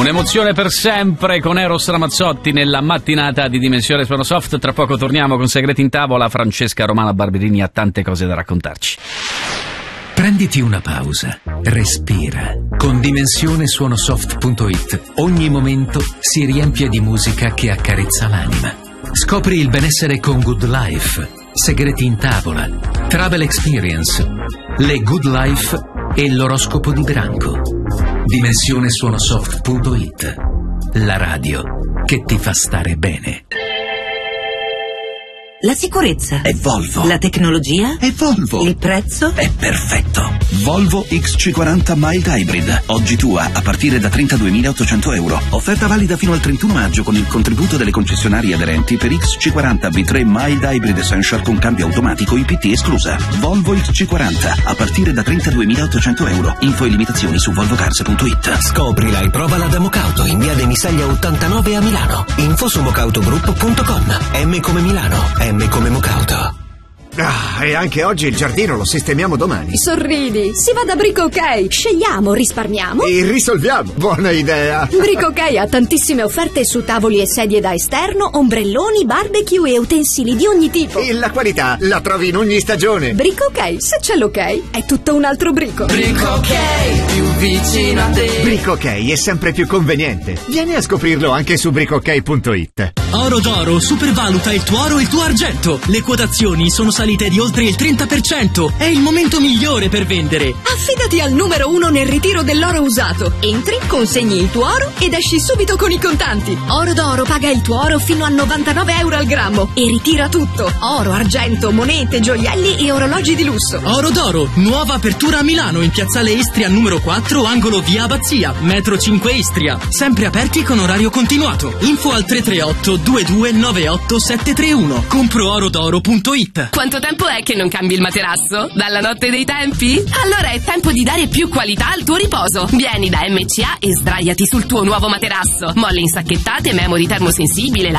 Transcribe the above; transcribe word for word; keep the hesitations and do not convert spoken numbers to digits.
Un'emozione per sempre con Eros Ramazzotti nella mattinata di Dimensione Suono Soft. Tra poco torniamo con Segreti in Tavola. Francesca Romana Barberini ha tante cose da raccontarci. Prenditi una pausa, respira. Con Dimensione Suono Soft punto it ogni momento si riempie di musica che accarezza l'anima. Scopri il benessere con Good Life, Segreti in Tavola, Travel Experience, le Good Life e l'oroscopo di branco. Dimensione Suono Soft punto it, la radio che ti fa stare bene. La sicurezza è Volvo. La tecnologia è Volvo. Il prezzo è perfetto. Volvo X C quaranta Mild Hybrid. Oggi tua a partire da trentaduemilaottocento euro. Offerta valida fino al trentuno maggio con il contributo delle concessionarie aderenti per X C quaranta V tre Mild Hybrid Essential con cambio automatico I P T esclusa. Volvo X C quaranta a partire da trentaduemilaottocento euro. Info e limitazioni su volvocars punto it. Scoprila e provala da Mocauto in via dei Misaglia ottantanove a Milano. Info su mocautogroup punto com. M come Milano. M come Mocauto. Ah, e anche oggi il giardino lo sistemiamo domani. Sorridi, si va da Brico OK. Scegliamo, risparmiamo e risolviamo. Buona idea. Brico OK ha tantissime offerte su tavoli e sedie da esterno, ombrelloni, barbecue e utensili di ogni tipo. E la qualità la trovi in ogni stagione. Brico OK, se c'è l'ok, è tutto un altro brico. Brico OK, più vicino a te. Brico OK è sempre più conveniente. Vieni a scoprirlo anche su brico ok punto it. Oro d'Oro supervaluta il tuo oro e il tuo argento. Le quotazioni sono salite di oltre il trenta per cento. È il momento migliore per vendere. Affidati al numero uno nel ritiro dell'oro usato. Entri, consegni il tuo oro ed esci subito con i contanti. Oro d'Oro paga il tuo oro fino a novantanove euro al grammo e ritira tutto: oro, argento, monete, gioielli e orologi di lusso. Oro d'Oro, nuova apertura a Milano in piazzale Istria numero quattro, angolo via Abbazia, metro cinque Istria. Sempre aperti con orario continuato. Info al tre tre otto due due nove otto sette tre uno. compro oro d'oro punto it. Quanto tempo è che non cambi il materasso? Dalla notte dei tempi? Allora è tempo di dare più qualità al tuo riposo. Vieni da M C A e sdraiati sul tuo nuovo materasso. Molle insacchettate, memory termosensibile,